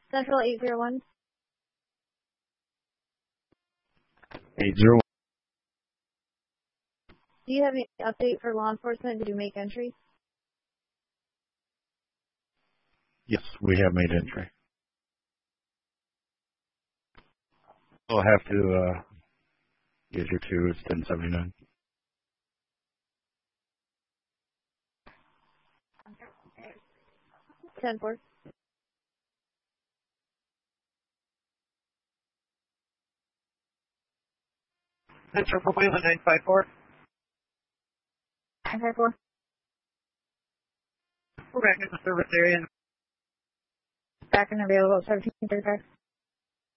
Central 801. 801. Do you have any update for law enforcement? Did you make entry? Yes, we have made entry. I'll have to get your two. It's 1079. Ten four. Central 954. 954. We're back in the service area. Back and available at 1735.